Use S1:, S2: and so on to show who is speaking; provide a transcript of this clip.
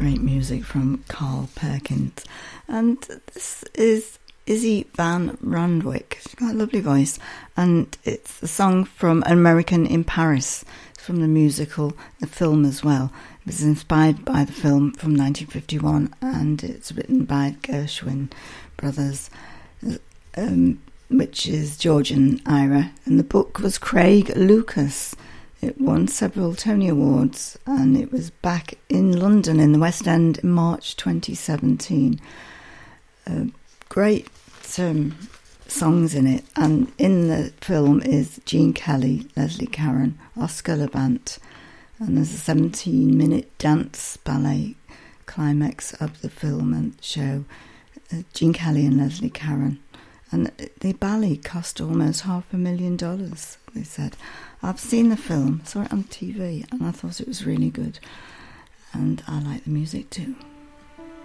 S1: great music from Carl Perkins. And this is Izzy Van Randwyk. She's got a lovely voice. And it's a song from An American in Paris. It's from the musical, the film as well. It was inspired by the film from 1951, and it's written by Gershwin brothers, which is George and Ira. And the book was Craig Lucas. It won several Tony Awards, and it was back in London in the West End in March 2017. Great songs in it, and in the film is Gene Kelly, Leslie Caron, Oscar Levant, and there's a 17-minute dance ballet climax of the film and show. Gene Kelly and Leslie Caron. And the ballet cost almost $500,000, they said. I've seen the film, saw it on TV, and I thought it was really good. And I like the music too.